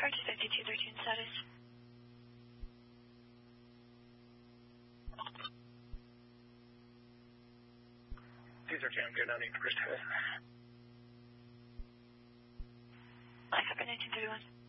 Purchase 5213 status. These are Jam good on the first head. I copy 1931.